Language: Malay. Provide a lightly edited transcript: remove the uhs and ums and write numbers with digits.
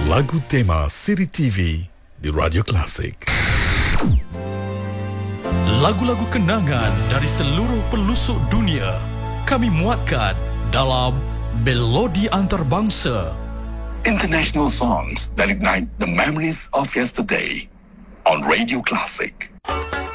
Lagu tema Siri TV di Radio Klasik. Lagu-lagu kenangan dari seluruh pelosok dunia kami muatkan dalam Melodi Antarabangsa. International songs that ignite the memories of yesterday on Radio Classic.